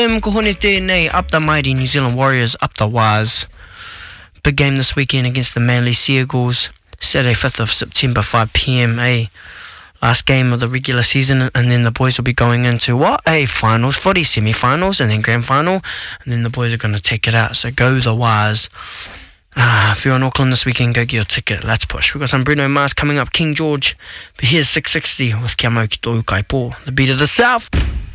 Ko hone tēnei, up the mighty New Zealand Warriors, up the Waz. Big game this weekend against the Manly Sea Eagles, Saturday 5th of September, 5pm, last game of the regular season, and then the boys will be going into finals, footy semi-finals, and then grand final, and then the boys are going to take it out, so go the Waz. If you're in Auckland this weekend, go get your ticket, let's push. We've got some Bruno Mars coming up, King George, but here's 660 with Kia Mau ki tōu kai pō, the beat of the South.